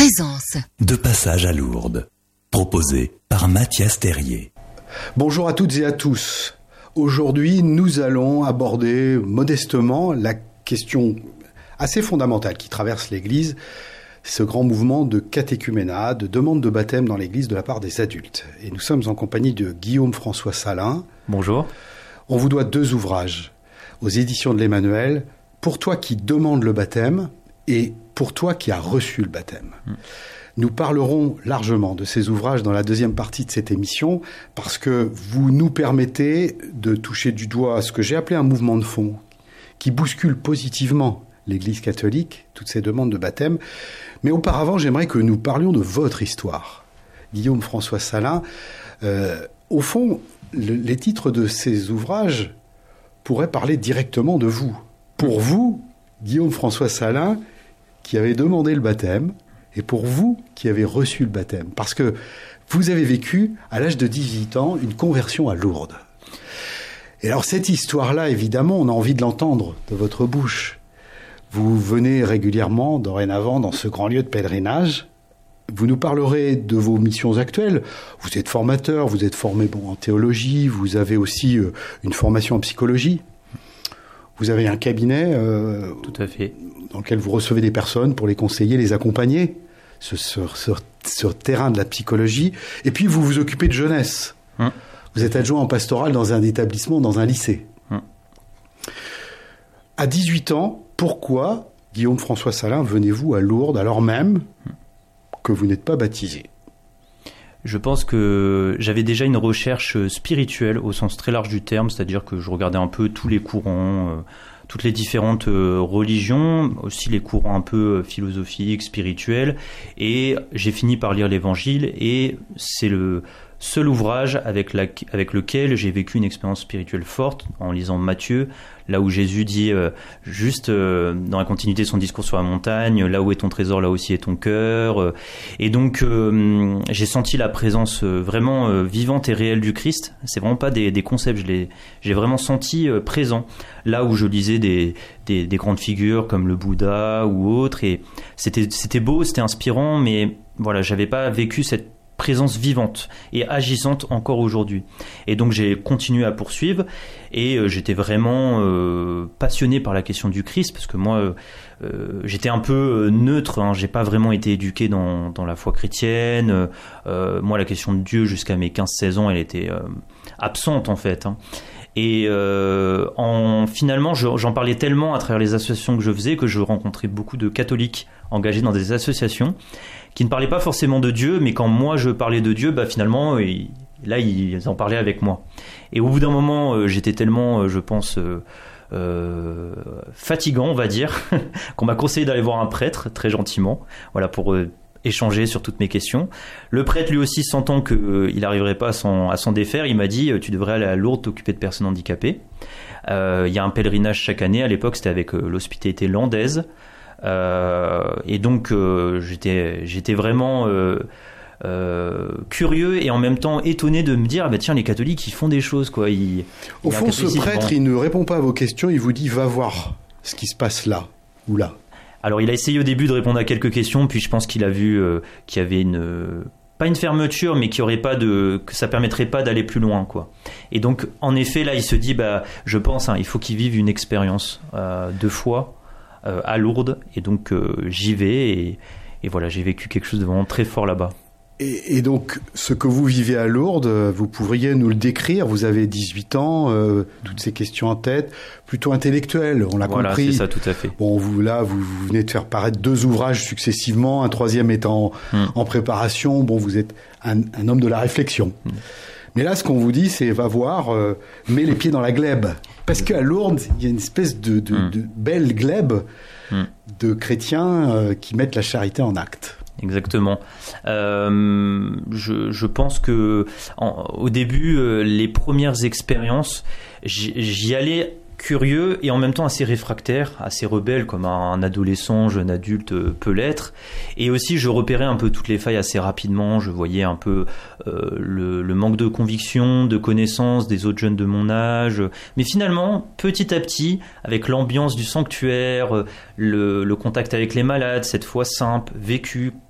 Présence. De passage à Lourdes. Proposé par Mathias Terrier. Bonjour à toutes et à tous. Aujourd'hui, nous allons aborder modestement la question assez fondamentale qui traverse l'Église, ce grand mouvement de catéchuménat, de demande de baptême dans l'Église de la part des adultes. Et nous sommes en compagnie de Guillaume François Salin. Bonjour. On vous doit 2 ouvrages aux éditions de l'Emmanuel, Pour toi qui demande le baptême et Pour toi qui as reçu le baptême. Nous parlerons largement de ces ouvrages dans la deuxième partie de cette émission parce que vous nous permettez de toucher du doigt ce que j'ai appelé un mouvement de fond qui bouscule positivement l'Église catholique, toutes ces demandes de baptême. Mais auparavant, j'aimerais que nous parlions de votre histoire. Guillaume François Salin, au fond, les titres de ces ouvrages pourraient parler directement de vous. Pour vous, Guillaume François Salin, qui avez demandé le baptême, et pour vous qui avez reçu le baptême. Parce que vous avez vécu, à l'âge de 18 ans, une conversion à Lourdes. Et alors cette histoire-là, évidemment, on a envie de l'entendre de votre bouche. Vous venez régulièrement, dorénavant, dans ce grand lieu de pèlerinage. Vous nous parlerez de vos missions actuelles. Vous êtes formateur, vous êtes formé en théologie, vous avez aussi une formation en psychologie. Vous avez un cabinet Tout à fait. Dans lequel vous recevez des personnes pour les conseiller, les accompagner sur terrain de la psychologie. Et puis, vous vous occupez de jeunesse. Vous êtes adjoint en pastoral dans un établissement, dans un lycée. À 18 ans, pourquoi, Guillaume François Salin, venez-vous à Lourdes alors même que vous n'êtes pas baptisé ? Je pense que j'avais déjà une recherche spirituelle au sens très large du terme, c'est-à-dire que je regardais un peu tous les courants, toutes les différentes religions, aussi les courants un peu philosophiques, spirituels, et j'ai fini par lire l'Évangile, et c'est le seul ouvrage avec lequel j'ai vécu une expérience spirituelle forte, en lisant Matthieu, là où Jésus dit, juste dans la continuité de son discours sur la montagne, là où est ton trésor, là aussi est ton cœur. Et donc, j'ai senti la présence vraiment vivante et réelle du Christ. C'est vraiment pas des concepts, j'ai vraiment senti présent. Là où je lisais des grandes figures comme le Bouddha ou autres, et c'était beau, c'était inspirant, mais voilà, j'avais pas vécu cette présence vivante et agissante encore aujourd'hui. Et donc j'ai continué à poursuivre et j'étais vraiment passionné par la question du Christ parce que moi j'étais un peu neutre, hein, j'ai pas vraiment été éduqué dans la foi chrétienne. Moi la question de Dieu jusqu'à mes 15-16 ans elle était absente en fait, hein. Et finalement, j'en parlais tellement à travers les associations que je faisais que je rencontrais beaucoup de catholiques engagés dans des associations qui ne parlaient pas forcément de Dieu, mais quand moi je parlais de Dieu, finalement, là ils en parlaient avec moi. Et au bout d'un moment, j'étais tellement, je pense, fatigant, on va dire, qu'on m'a conseillé d'aller voir un prêtre, très gentiment, voilà, pour échanger sur toutes mes questions. Le prêtre, lui aussi, sentant qu'il n'arriverait pas à s'en défaire, il m'a dit « Tu devrais aller à Lourdes t'occuper de personnes handicapées. » Il y a un pèlerinage chaque année. À l'époque, c'était avec l'hospitalité landaise. Et donc, j'étais vraiment curieux et en même temps étonné de me dire tiens, les catholiques, ils font des choses, quoi. Au fond, ce prêtre, il ne répond pas à vos questions, il vous dit « Va voir ce qui se passe là ou là ». Alors, il a essayé au début de répondre à quelques questions, puis je pense qu'il a vu qu'il y avait pas une fermeture, mais que ça permettrait pas d'aller plus loin, quoi. Et donc, en effet, là, il se dit, je pense, il faut qu'il vive une expérience de foi à Lourdes, et donc j'y vais, et voilà, j'ai vécu quelque chose de vraiment très fort là-bas. Et donc, ce que vous vivez à Lourdes, vous pourriez nous le décrire. Vous avez 18 ans, toutes ces questions en tête, plutôt intellectuelles, on l'a compris. C'est ça, tout à fait. Bon, vous venez de faire paraître 2 ouvrages successivement, un 3e est en préparation. Bon, vous êtes un homme de la réflexion. Mais là, ce qu'on vous dit, c'est va voir, mets les pieds dans la glèbe. Parce qu'à Lourdes, il y a une espèce de belle glèbe de chrétiens qui mettent la charité en acte. Exactement. Je pense que au début, les premières expériences, j'y allais curieux et en même temps assez réfractaire, assez rebelle comme un adolescent, jeune adulte peut l'être. Et aussi, je repérais un peu toutes les failles assez rapidement. Je voyais un peu le manque de conviction, de connaissance des autres jeunes de mon âge. Mais finalement, petit à petit, avec l'ambiance du sanctuaire, le contact avec les malades, cette foi simple, vécue,